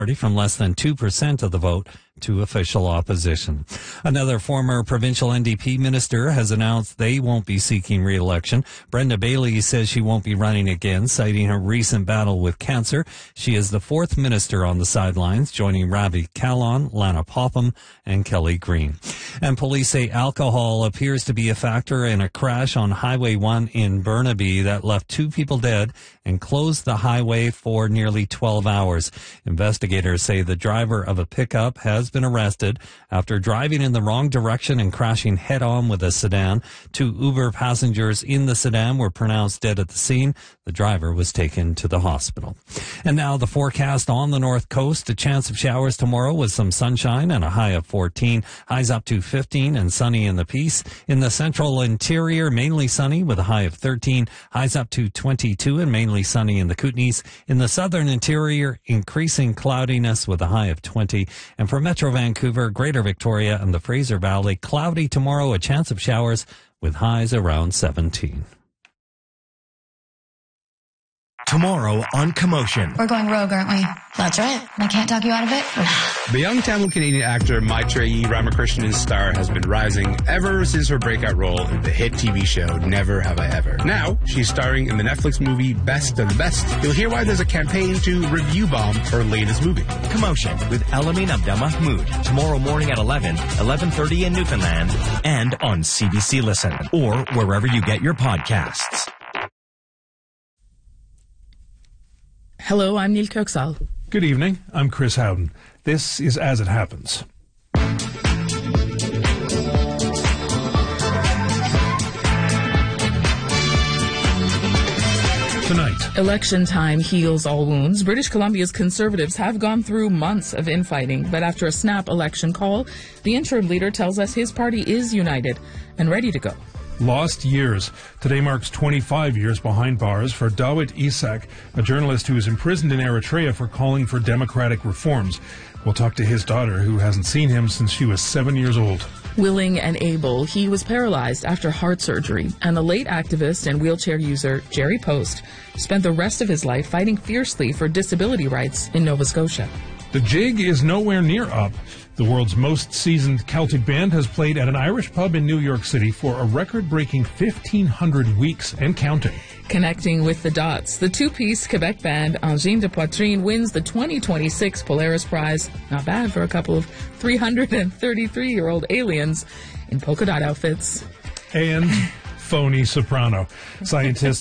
from less than 2% of the vote to official opposition. Another former provincial NDP minister has announced they won't be seeking re-election. Brenda Bailey says she won't be running again, citing her recent battle with cancer. She is the fourth minister on the sidelines, joining Ravi Kahlon, Lana Popham, and Kelly Green. And police say alcohol appears to be a factor in a crash on Highway 1 in Burnaby that left 2 people dead and closed the highway for nearly 12 hours. Investigators say the driver of a pickup has been arrested after driving in the wrong direction and crashing head-on with a sedan. 2 Uber passengers in the sedan were pronounced dead at the scene. The driver was taken to the hospital. And now the forecast on the north coast. A chance of showers tomorrow with some sunshine and a high of 14. Highs up to 15 and sunny in the Peace. In the central interior, mainly sunny with a high of 13. Highs up to 22 and mainly sunny in the Kootenays. In the southern interior, increasing cloudiness with a high of 20. And for Metro Vancouver, Greater Victoria, and the Fraser Valley, cloudy tomorrow, a chance of showers with highs around 17. Tomorrow on Commotion. We're going rogue, aren't we? That's right. I can't talk you out of it. The young Tamil-Canadian actor Maitreyi Ramakrishnan's star has been rising ever since her breakout role in the hit TV show Never Have I Ever. Now, she's starring in the Netflix movie Best of the Best. You'll hear why there's a campaign to review bomb her latest movie. Commotion with Elamin Abdel Mahmoud. Tomorrow morning at 11, 11:30 in Newfoundland, and on CBC Listen, or wherever you get your podcasts. Hello, I'm Neil Kirksall. Good evening. I'm Chris Howden. This is As It Happens. Tonight. Election time heals all wounds. British Columbia's Conservatives have gone through months of infighting, but after a snap election call, the interim leader tells us his party is united and ready to go. Lost years. Today marks 25 years behind bars for Dawit Isaak, a journalist who was imprisoned in Eritrea for calling for democratic reforms. We'll talk to his daughter, who hasn't seen him since she was 7 years old. Willing and able, he was paralyzed after heart surgery, and the late activist and wheelchair user Jerry Post spent the rest of his life fighting fiercely for disability rights in Nova Scotia. The jig is nowhere near up. The world's most seasoned Celtic band has played at an Irish pub in New York City for a record-breaking 1,500 weeks and counting. Connecting with the dots, the two-piece Quebec band Engine de Poitrine wins the 2026 Polaris Prize. Not bad for a couple of 333-year-old aliens in polka dot outfits. And phony soprano. Scientists